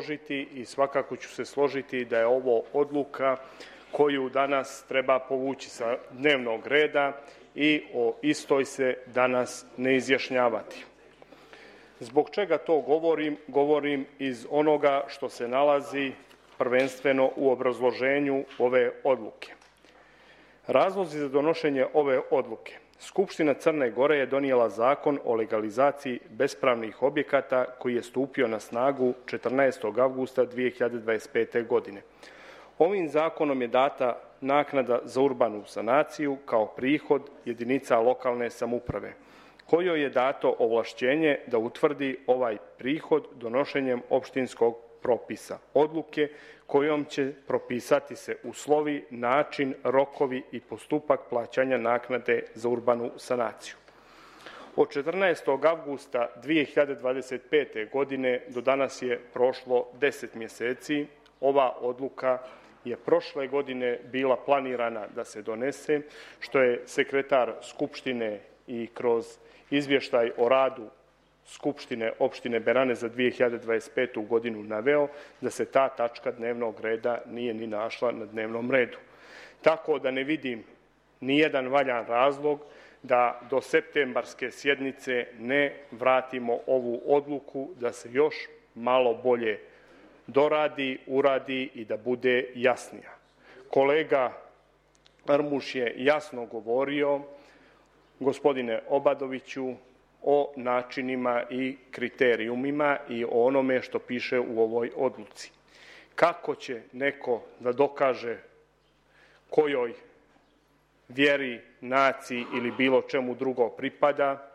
E: se složiti da je ovo odluka koju danas treba povući sa dnevnog reda i o istoj se danas ne izjašnjavati. Zbog čega to govorim? Govorim iz onoga što se nalazi prvenstveno u obrazloženju ove odluke. Razlozi za donošenje ove odluke. Skupština Crne Gore je donijela zakon o legalizaciji bespravnih objekata koji je stupio na snagu 14. avgusta 2025. godine. Ovim zakonom je data naknada za urbanu sanaciju kao prihod jedinica lokalne samouprave, kojoj je dato ovlašćenje da utvrdi ovaj prihod donošenjem opštinskog propisa, odluke kojom će propisati se uslovi, način, rokovi i postupak plaćanja naknade za urbanu sanaciju. Od 14. avgusta 2025. godine do danas je prošlo 10 mjeseci. Ova odluka je prošle godine bila planirana da se donese, što je sekretar Skupštine i kroz izvještaj o radu Skupštine opštine Berane za 2025. godinu naveo, da se ta tačka dnevnog reda nije ni našla na dnevnom redu. Tako da ne vidim nijedan valjan razlog da do septembarske sjednice ne vratimo ovu odluku, da se još malo bolje doradi, uradi i da bude jasnija. Kolega Armuš je jasno govorio, gospodine Obadoviću, o načinima i kriterijumima i o onome što piše u ovoj odluci. Kako će neko da dokaže kojoj vjeri, naciji ili bilo čemu drugo pripada,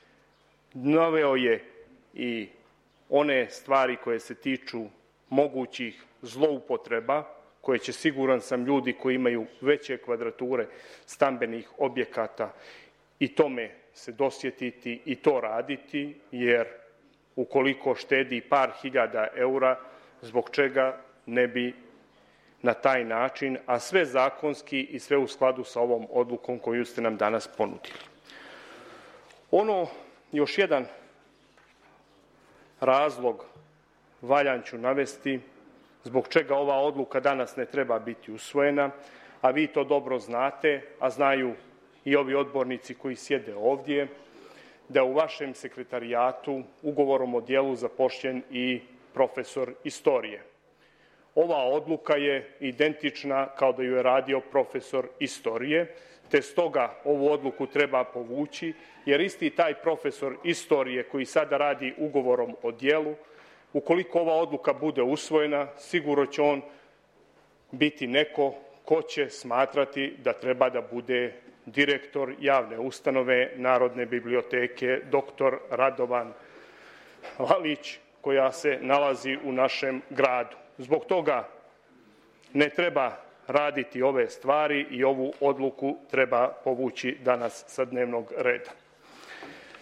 E: naveo je i one stvari koje se tiču mogućih zloupotreba, koje će, siguran sam, ljudi koji imaju veće kvadrature stambenih objekata i tome se dosjetiti i to raditi, jer ukoliko štedi par hiljada eura, zbog čega ne bi na taj način, a sve zakonski i sve u skladu sa ovom odlukom koju ste nam danas ponudili. Još jedan razlog valjan ću navesti zbog čega ova odluka danas ne treba biti usvojena, a vi to dobro znate, a znaju i ovi odbornici koji sjede ovdje, da u vašem sekretarijatu ugovorom o djelu zapošljen i profesor istorije. Ova odluka je identična kao da ju je radio profesor istorije, te stoga ovu odluku treba povući, jer isti taj profesor istorije koji sada radi ugovorom o djelu, ukoliko ova odluka bude usvojena, sigurno će on biti neko ko će smatrati da treba da bude direktor javne ustanove Narodne biblioteke dr. Radovan Lalić, koja se nalazi u našem gradu. Zbog toga ne treba raditi ove stvari i ovu odluku treba povući danas sa dnevnog reda.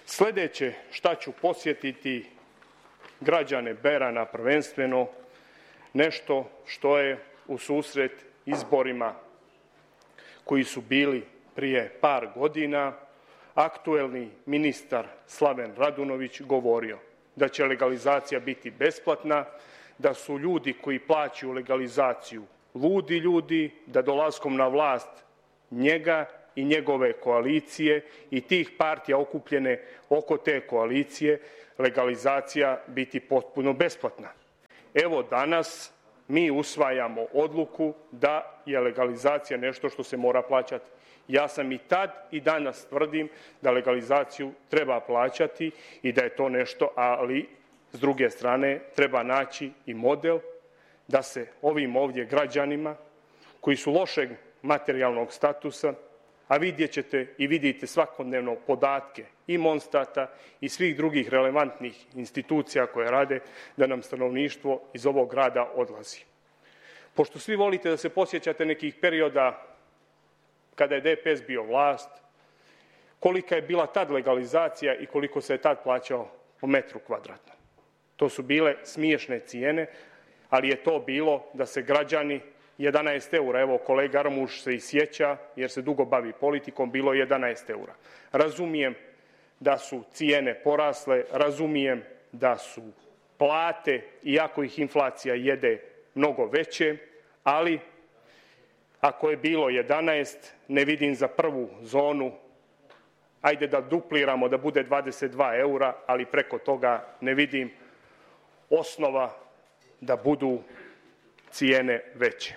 E: Sljedeće šta ću posjetiti građane Berana prvenstveno, nešto što je u susret izborima koji su bili prije par godina aktuelni ministar Slaven Radunović govorio da će legalizacija biti besplatna, da su ljudi koji plaćaju legalizaciju ludi ljudi, da dolaskom na vlast njega i njegove koalicije i tih partija okupljene oko te koalicije legalizacija biti potpuno besplatna. Evo danas mi usvajamo odluku da je legalizacija nešto što se mora plaćati. Ja sam i tad i danas tvrdim da legalizaciju treba plaćati i da je to nešto, ali s druge strane treba naći i model da se ovim ovdje građanima koji su lošeg materijalnog statusa, a vidjet ćete i vidite svakodnevno podatke i Monstata i svih drugih relevantnih institucija koje rade, da nam stanovništvo iz ovog grada odlazi. Pošto svi volite da se posjećate nekih perioda kada je DPS bio vlast, kolika je bila tad legalizacija i koliko se je tad plaćao po metru kvadratnom. To su bile smiješne cijene, ali je to bilo da se građani 11 eura, evo kolega Armuš se i sjeća jer se dugo bavi politikom, bilo 11 eura. Razumijem da su cijene porasle, razumijem da su plate, iako ih inflacija jede, mnogo veće, ali ako je bilo 11, ne vidim za prvu zonu, ajde da dupliramo da bude 22 eura, ali preko toga ne vidim osnova da budu cijene veće.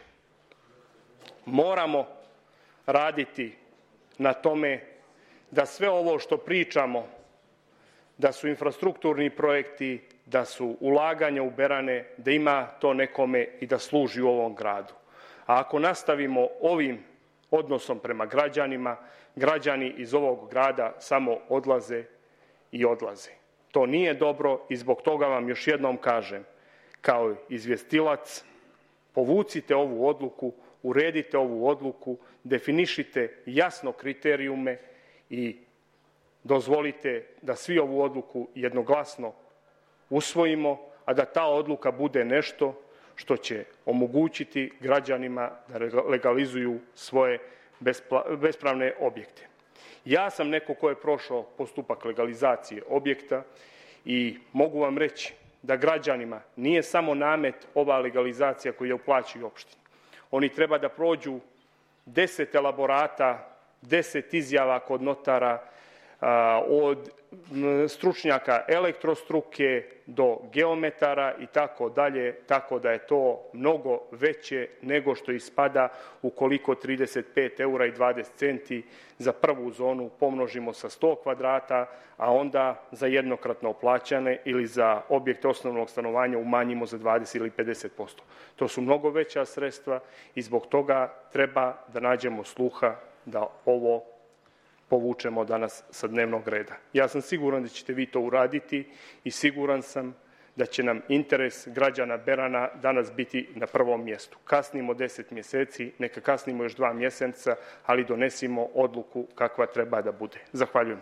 E: Moramo raditi na tome da sve ovo što pričamo, da su infrastrukturni projekti, da su ulaganja u Berane, da ima to nekome i da služi u ovom gradu. A ako nastavimo ovim odnosom prema građanima, građani iz ovog grada samo odlaze i odlaze. To nije dobro i zbog toga vam još jednom kažem, kao izvjestilac, povucite ovu odluku, uredite ovu odluku, definišite jasno kriterijume i dozvolite da svi ovu odluku jednoglasno usvojimo, a da ta odluka bude nešto što će omogućiti građanima da legalizuju svoje bespravne objekte. Ja sam neko ko je prošao postupak legalizacije objekta i mogu vam reći da građanima nije samo namet ova legalizacija koju uplaćuju opštine. Oni treba da prođu 10 elaborata, 10 izjava kod notara, od stručnjaka elektrostruke do geometara i tako dalje, tako da je to mnogo veće nego što ispada ukoliko 35 eura i 20 centi za prvu zonu pomnožimo sa 100 kvadrata, a onda za jednokratno plaćane ili za objekte osnovnog stanovanja umanjimo za 20 ili 50%. To su mnogo veća sredstva i zbog toga treba da nađemo sluha da ovo povučemo danas sa dnevnog reda. Ja sam siguran da ćete vi to uraditi i siguran sam da će nam interes građana Berana danas biti na prvom mjestu. Kasnimo 10 mjeseci, neka kasnimo još 2 mjeseca, ali donesimo odluku kakva treba da bude. Zahvaljujem.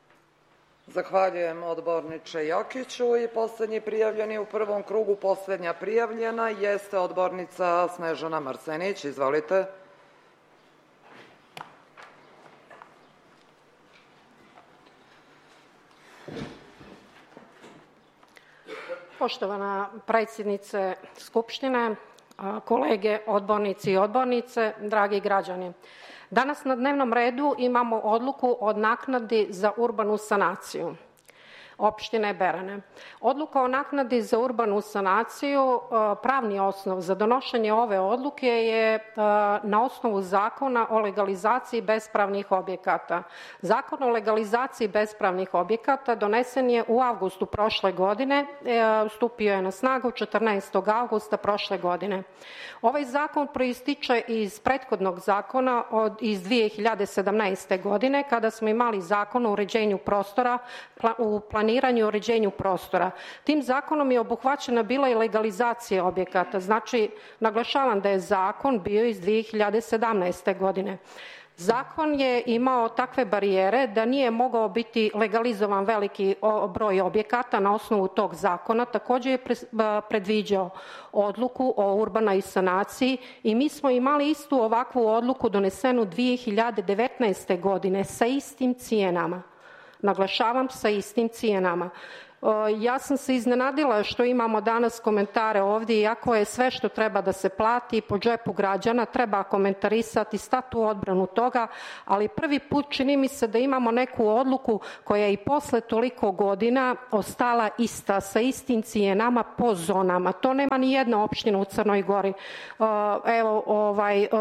A: Zahvaljujem odborniče Jokiću i posljednji prijavljeni u prvom krugu, posljednja prijavljena jeste odbornica Snežana Marsenić. Izvolite.
H: Poštovana predsjednice Skupštine, kolege odbornici i odbornice, dragi građani. Danas na dnevnom redu imamo odluku o naknadi za urbanu sanaciju opštine Berane. Odluka o naknadi za urbanu sanaciju, pravni osnov za donošenje ove odluke je na osnovu Zakona o legalizaciji bespravnih objekata. Zakon o legalizaciji bespravnih objekata donesen je u avgustu prošle godine, stupio je na snagu 14. augusta prošle godine. Ovaj zakon proističe iz prethodnog zakona iz 2017. godine kada smo imali Zakon o uređenju prostora, u planiranju i uređenju prostora. Tim zakonom je obuhvaćena bila i legalizacija objekata. Znači, naglašavam da je zakon bio iz 2017. godine. Zakon je imao takve barijere da nije mogao biti legalizovan veliki broj objekata na osnovu tog zakona. Također je predviđao odluku o urbanoj sanaciji i mi smo imali istu ovakvu odluku donesenu 2019. godine sa istim cijenama. Naglašavam, sa istim cijenama. Ja sam se iznenadila što imamo danas komentare ovdje, iako je sve što treba da se plati po džepu građana, treba komentarisati, stati u odbranu toga, ali prvi put čini mi se da imamo neku odluku koja je i posle toliko godina ostala ista, sa istim cijenama po zonama. To nema ni jedna opština u Crnoj Gori. Evo,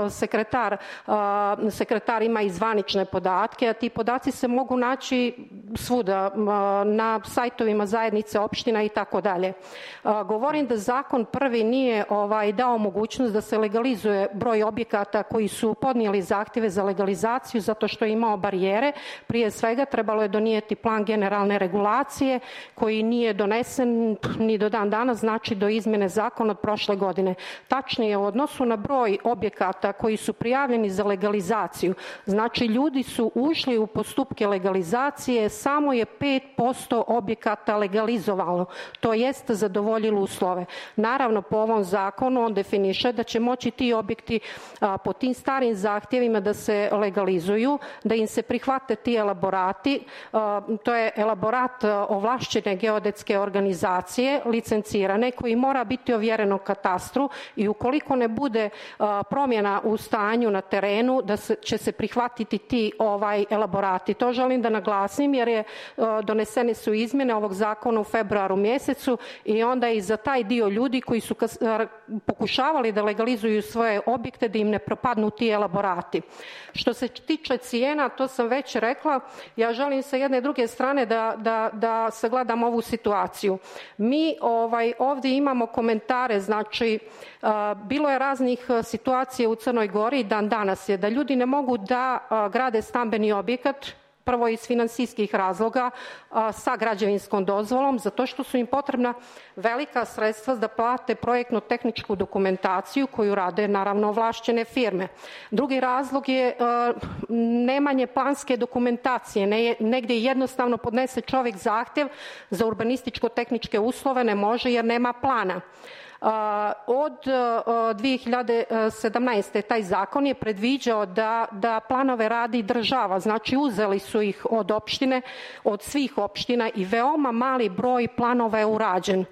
H: sekretar ima i zvanične podatke, a ti podaci se mogu naći svuda, na sajtovima zajednice opština i tako dalje. Govorim da zakon prvi nije dao mogućnost da se legalizuje broj objekata koji su podnijeli zahtjeve za legalizaciju zato što je imao barijere. Prije svega trebalo je donijeti plan generalne regulacije koji nije donesen ni do dan danas, znači do izmjene zakona od prošle godine. Tačnije, u odnosu na broj objekata koji su prijavljeni za legalizaciju, znači ljudi su ušli u postupke legalizacije, samo je 5% objekata legalizovalo, to jest zadovoljilo uslove. Naravno, po ovom zakonu on definiše da će moći ti objekti po tim starim zahtjevima da se legalizuju, da im se prihvate ti elaborati. To je elaborat ovlašćene geodetske organizacije, licencirane, koji mora biti ovjeren u katastru i ukoliko ne bude promjena u stanju na terenu, da će se prihvatiti ti elaborati. To želim da naglasim jer donesene su izmjene ovog zakona u februaru mjesecu i onda i za taj dio ljudi koji su pokušavali da legalizuju svoje objekte, da im ne propadnu ti elaborati. Što se tiče cijena, to sam već rekla, ja želim sa jedne druge strane da sagledam ovu situaciju. Mi ovdje imamo komentare, znači bilo je raznih situacija u Crnoj Gori, dan danas je da ljudi ne mogu da grade stambeni objekat, prvo iz financijskih razloga, sa građevinskom dozvolom, zato što su im potrebna velika sredstva da plate projektno-tehničku dokumentaciju koju rade naravno ovlašćene firme. Drugi razlog je nemanje planske dokumentacije. Negdje jednostavno podnese čovjek zahtjev za urbanističko-tehničke uslove, ne može jer nema plana. Od 2017. taj zakon je predviđao da planove radi država, znači uzeli su ih od opštine, od svih opština i veoma mali broj planova je urađen.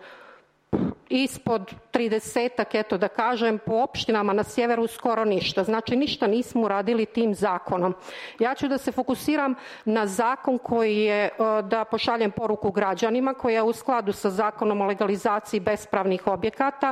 H: Ispod 30-ak, eto da kažem, po opštinama na sjeveru skoro ništa. Znači ništa nismo uradili tim zakonom. Ja ću da se fokusiram na zakon koji je, da pošaljem poruku građanima, koji je u skladu sa zakonom o legalizaciji bespravnih objekata,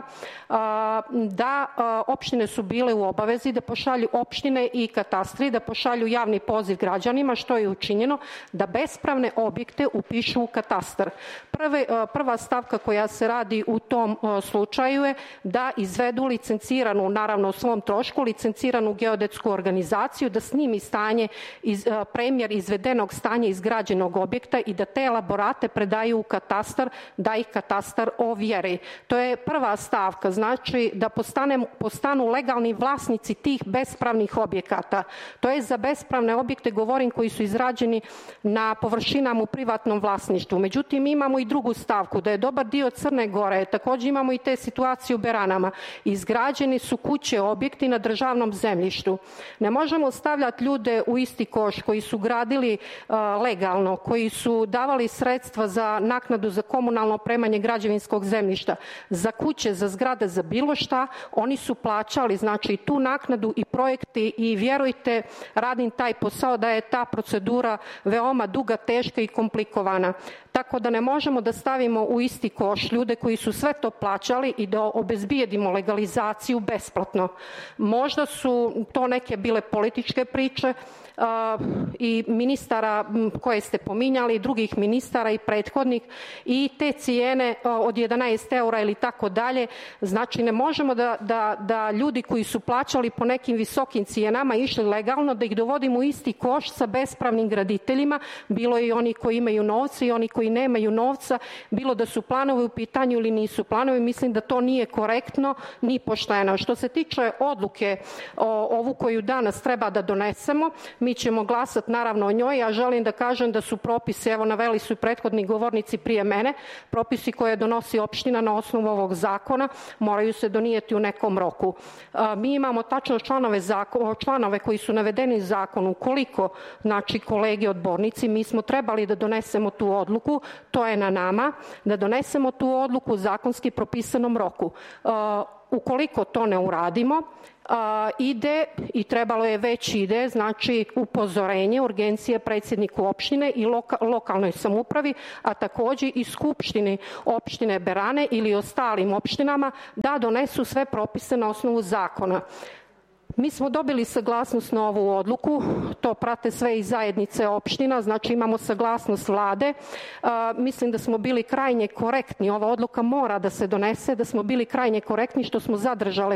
H: da opštine su bile u obavezi da pošalju opštine i katastri, da pošalju javni poziv građanima, što je učinjeno, da bespravne objekte upišu u katastar. Prva stavka koja se radi u tom slučaju je da izvedu licenciranu, naravno u svom trošku, licenciranu geodetsku organizaciju, da snimi stanje, premjer izvedenog stanja izgrađenog objekta i da te elaborate predaju u katastar, da ih katastar ovjeri. To je prva stavka, znači da postanu legalni vlasnici tih bespravnih objekata. To je za bespravne objekte, govorim, koji su izrađeni na površinama u privatnom vlasništvu. Međutim, imamo i drugu stavku, da je dobar dio Crne Gore, također imamo i te situacije u Beranama. Izgrađeni su kuće, objekti na državnom zemljištu. Ne možemo stavljati ljude u isti koš koji su gradili legalno, koji su davali sredstva za naknadu za komunalno opremanje građevinskog zemljišta, za kuće, za zgrade, za bilo šta. Oni su plaćali, znači, tu naknadu i projekti i vjerujte, radim taj posao, da je ta procedura veoma duga, teška i komplikovana. Tako da ne možemo da stavimo u isti koš ljude koji su sve to plaćali i da obezbijedimo legalizaciju besplatno. Možda su to neke bile političke priče i ministara koje ste pominjali, drugih ministara i prethodnih, i te cijene od 11 eura ili tako dalje. Znači ne možemo da ljudi koji su plaćali po nekim visokim cijenama išli legalno, da ih dovodimo u isti koš sa bespravnim graditeljima, bilo i oni koji imaju novca i oni koji nemaju novca, bilo da su planovi u pitanju ili nisu planovi planove. Mislim da to nije korektno ni pošteno. Što se tiče odluke ovu koju danas treba da donesemo, mi ćemo glasati naravno o njoj. Ja želim da kažem da su propisi, evo naveli su i prethodni govornici prije mene, propisi koje donosi opština na osnovu ovog zakona moraju se donijeti u nekom roku. Mi imamo tačno članove koji su navedeni u zakonu. Ukoliko, znači kolege odbornici, mi smo trebali da donesemo tu odluku, to je na nama, da donesemo tu odluku u zakonski propisanom roku. Ukoliko to ne uradimo, ide i trebalo je već ide, znači upozorenje, urgencije predsjedniku opštine i lokalnoj samoupravi, a također i skupštini opštine Berane ili ostalim opštinama da donesu sve propise na osnovu zakona. Mi smo dobili saglasnost na ovu odluku, to prate sve i zajednice opština, znači imamo saglasnost vlade. Mislim da smo bili krajnje korektni, ova odluka mora da se donese, da smo bili krajnje korektni što smo zadržale